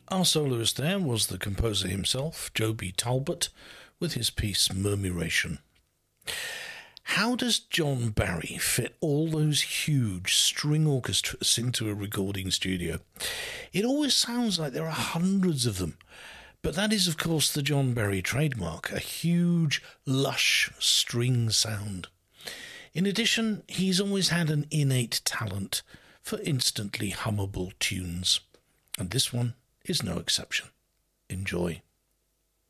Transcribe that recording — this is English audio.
Our soloist there was the composer himself, Joby Talbot, with his piece Murmuration. How does John Barry fit all those huge string orchestras into a recording studio? It always sounds like there are hundreds of them. But that is, of course, the John Barry trademark, a huge, lush string sound. In addition, he's always had an innate talent for instantly hummable tunes. And this one is no exception. Enjoy.